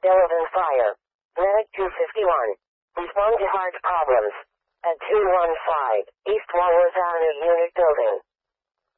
Delavan Fire. Medic 251. Respond to heart problems. At 215 East Walworth Avenue Unit Building.